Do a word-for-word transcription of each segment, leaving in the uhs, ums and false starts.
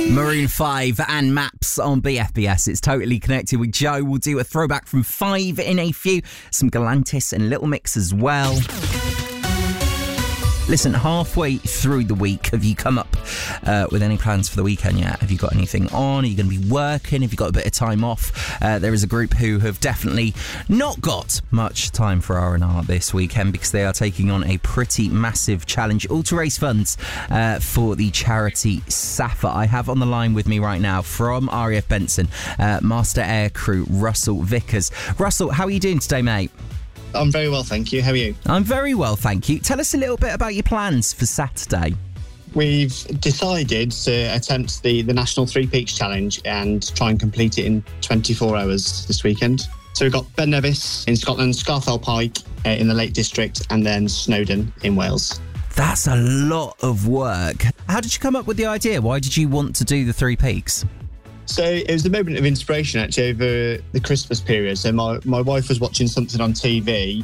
Maroon five and Maps on B F B S. It's Totally Connected with Joe. We'll do a throwback from five in a few. Some Galantis and Little Mix as well. Listen, halfway through the week, have you come up uh, with any plans for the weekend yet? Have you got anything on? Are you going to be working? Have you got a bit of time off? Uh, there is a group who have definitely not got much time for R and R this weekend because they are taking on a pretty massive challenge, all to raise funds uh, for the charity SAFA. I have on the line with me right now from R A F Benson, uh, Master Air Crew Russell Vickers. Russell, how are you doing today, mate? I'm very well, thank you. How are you? I'm very well, thank you. Tell us a little bit about your plans for Saturday. We've decided to attempt the, the National Three Peaks Challenge and try and complete it in twenty-four hours this weekend. So we've got Ben Nevis in Scotland, Scafell Pike uh, in the Lake District, and then Snowdon in Wales. That's a lot of work. How did you come up with the idea? Why did you want to do the Three Peaks? So it was a moment of inspiration actually over the Christmas period. So my, my wife was watching something on T V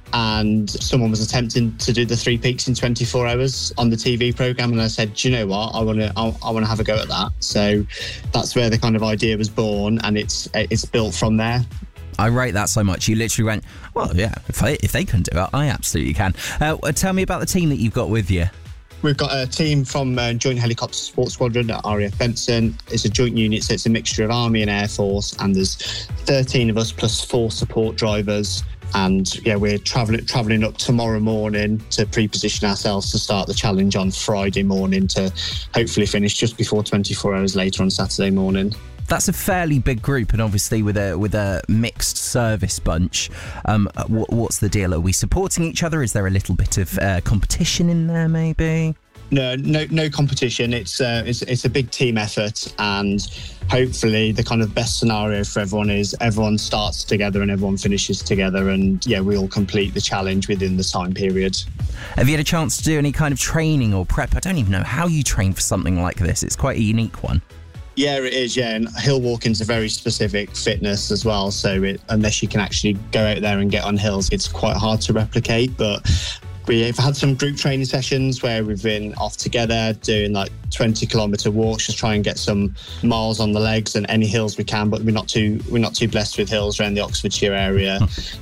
and someone was attempting to do the Three Peaks in twenty-four hours on the T V programme, and I said, do you know what, I want to I, I want to have a go at that. So that's where the kind of idea was born, and it's it's built from there. I rate that so much. You literally went, well, yeah, if, I, if they can do it, I absolutely can. Uh, tell me about the team that you've got with you. We've got a team from uh, Joint Helicopter Support Squadron at R A F Benson. It's a joint unit, so it's a mixture of Army and Air Force, and there's thirteen of us plus four support drivers. And yeah, we're travelling travelling up tomorrow morning to pre-position ourselves to start the challenge on Friday morning to hopefully finish just before twenty-four hours later on Saturday morning. That's a fairly big group, and obviously with a with a mixed service bunch. Um, what, what's the deal? Are we supporting each other? Is there a little bit of uh, competition in there, maybe? No, no, no competition. It's uh, it's it's a big team effort, and hopefully the kind of best scenario for everyone is everyone starts together and everyone finishes together, and yeah, we all complete the challenge within the time period. Have you had a chance to do any kind of training or prep? I don't even know how you train for something like this. It's quite a unique one. Yeah, it is, yeah. And hill walking's a very specific fitness as well. So it, unless you can actually go out there and get on hills, it's quite hard to replicate. But we've had some group training sessions where we've been off together doing like twenty kilometre walks, just try and get some miles on the legs and any hills we can. But we're not too we're not too blessed with hills around the Oxfordshire area.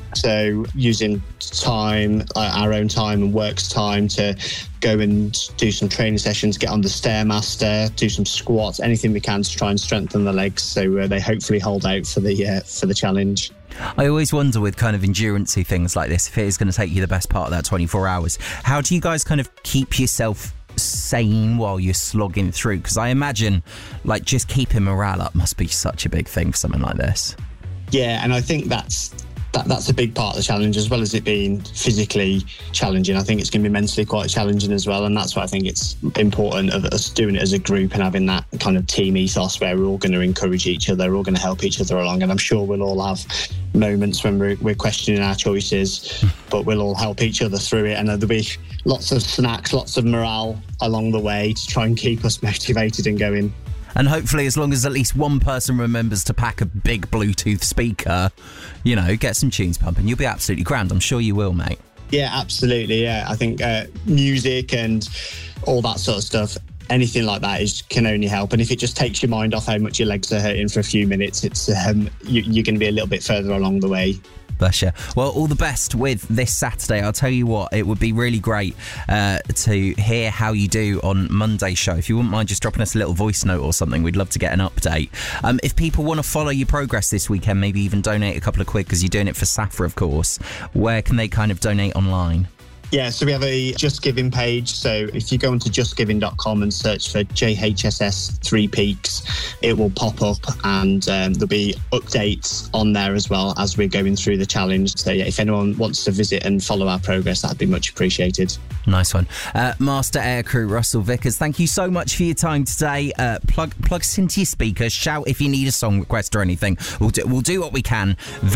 So using time, uh, our own time and work's time to go and do some training sessions, get on the Stairmaster, do some squats, anything we can to try and strengthen the legs so uh, they hopefully hold out for the uh, for the challenge. I always wonder with kind of endurance-y things like this, if it is going to take you the best part of that twenty-four hours, how do you guys kind of keep yourself sane while you're slogging through? Because I imagine like just keeping morale up must be such a big thing for something like this. Yeah, and I think that's That, that's a big part of the challenge, as well as it being physically challenging. I think it's going to be mentally quite challenging as well, and that's why I think it's important of us doing it as a group and having that kind of team ethos where we're all going to encourage each other, we're all going to help each other along, and I'm sure we'll all have moments when we're, we're questioning our choices, but we'll all help each other through it, and there'll be lots of snacks, lots of morale along the way to try and keep us motivated and going. And hopefully, as long as at least one person remembers to pack a big Bluetooth speaker, you know, get some tunes pumping, you'll be absolutely grand. I'm sure you will, mate. Yeah, absolutely. Yeah, I think uh, music and all that sort of stuff, anything like that is can only help. And if it just takes your mind off how much your legs are hurting for a few minutes, it's um, you, you're going to be a little bit further along the way. Bless you. Well, all the best with this Saturday. I'll tell you what, it would be really great uh, to hear how you do on Monday's show. If you wouldn't mind just dropping us a little voice note or something, we'd love to get an update. Um, if people want to follow your progress this weekend, maybe even donate a couple of quid, because you're doing it for SAFA, of course, where can they kind of donate online? Yeah, so we have a Just Giving page. So if you go onto just giving dot com and search for J H S S Three Peaks, it will pop up, and um, there'll be updates on there as well as we're going through the challenge. So yeah, if anyone wants to visit and follow our progress, that'd be much appreciated. Nice one. Uh, Master Air Crew Russell Vickers, thank you so much for your time today. Uh, plug plug us into your speakers, shout if you need a song request or anything. We'll do, we'll do what we can.